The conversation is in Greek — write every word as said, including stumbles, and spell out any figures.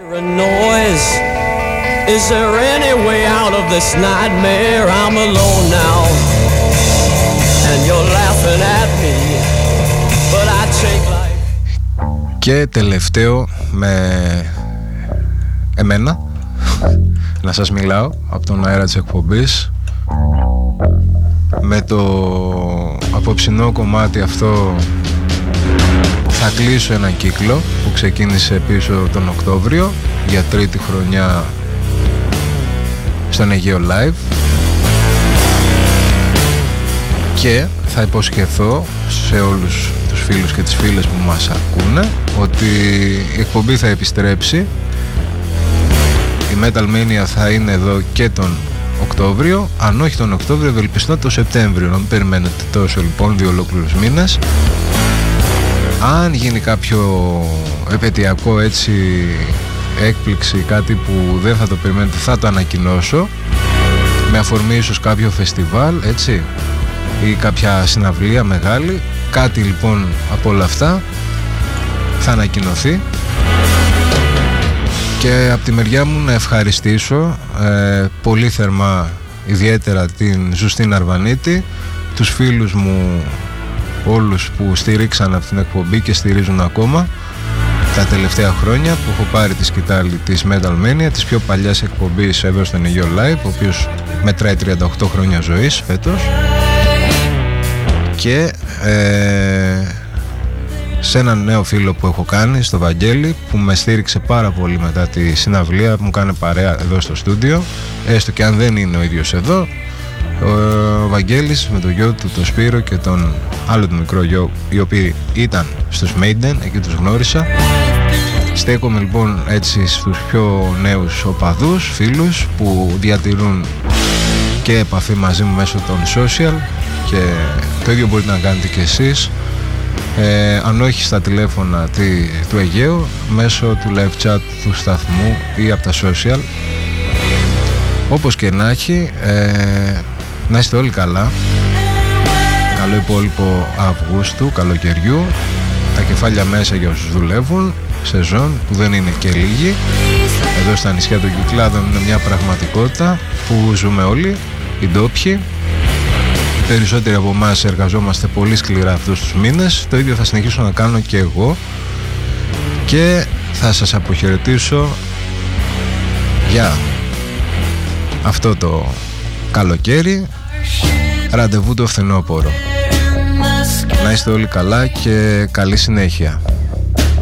Is there any way out of this nightmare? I'm alone now, and you're laughing at me, but I take life. Και τελευταίο με εμένα να σας μιλάω από τον αέρα της εκπομπής με το απόψινό κομμάτι αυτό. Θα κλείσω έναν κύκλο που ξεκίνησε πίσω τον Οκτώβριο για τρίτη χρονιά στον Αιγαίο Live και θα υποσχεθώ σε όλους τους φίλους και τις φίλες που μας ακούνε ότι η εκπομπή θα επιστρέψει. Η Metal Mania θα είναι εδώ και τον Οκτώβριο, αν όχι τον Οκτώβριο ευελπιστώ το Σεπτέμβριο, να μην περιμένετε τόσο λοιπόν, δύο ολόκληρους μήνες. Αν γίνει κάποιο επαιτειακό έτσι έκπληξη, κάτι που δεν θα το περιμένετε, θα το ανακοινώσω με αφορμή ίσως κάποιο φεστιβάλ έτσι ή κάποια συναυλία μεγάλη, κάτι λοιπόν από όλα αυτά θα ανακοινωθεί. Και από τη μεριά μου να ευχαριστήσω ε, πολύ θερμά ιδιαίτερα την Ζουστίνα Αρβανίτη, τους φίλους μου όλους που στήριξαν από την εκπομπή και στηρίζουν ακόμα τα τελευταία χρόνια που έχω πάρει τη σκητάλη της Metal Mania, της πιο παλιάς εκπομπής εδώ στον Αιγαίο Live, ο οποίος μετράει τριάντα οκτώ χρόνια ζωής φέτος. Και ε, σε έναν νέο φίλο που έχω κάνει, στο Βαγγέλη, που με στήριξε πάρα πολύ μετά τη συναυλία, μου κάνει παρέα εδώ στο στούντιο, έστω και αν δεν είναι ο ίδιος εδώ. Ο Βαγγέλης με το γιο του, τον Σπύρο, και τον άλλο του μικρό γιο, οι οποίοι ήταν στους Maiden, εκεί τους γνώρισα. Στέκομαι λοιπόν έτσι στους πιο νέους οπαδούς, φίλους που διατηρούν και επαφή μαζί μου μέσω των social, και το ίδιο μπορείτε να κάνετε και εσείς, ε, αν όχι στα τηλέφωνα τη, του Αιγαίου, μέσω του live chat του σταθμού ή από τα social. Όπως και να έχει, ε, να είστε όλοι καλά. Καλό υπόλοιπο Αυγούστου, καλοκαιριού, τα κεφάλια μέσα για όσους δουλεύουν, σεζόν που δεν είναι και λίγη. Εδώ στα νησιά των Κυκλάδων είναι μια πραγματικότητα που ζούμε όλοι, οι ντόπιοι. Οι περισσότεροι από εμάς εργαζόμαστε πολύ σκληρά αυτούς τους μήνες. Το ίδιο θα συνεχίσω να κάνω και εγώ, και θα σας αποχαιρετήσω για αυτό το καλοκαίρι. Ραντεβού το φθινόπωρο. Να είστε όλοι καλά και καλή συνέχεια.